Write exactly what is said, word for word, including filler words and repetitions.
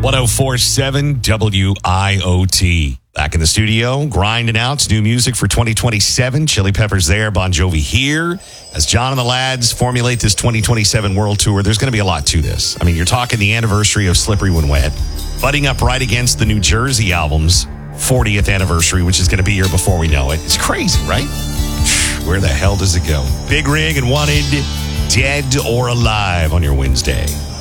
one oh four point seven W I O T. Back in the studio, grinding out new music for twenty twenty-seven. Chili Peppers there, Bon Jovi here. As John and the lads formulate this twenty twenty-seven World Tour, there's going to be a lot to this. I mean, you're talking the anniversary of Slippery When Wet, butting up right against the New Jersey album's fortieth anniversary, which is going to be here before we know it. It's crazy, right? Where the hell does it go? Big Rig and Wanted, Dead or Alive on your Wednesday.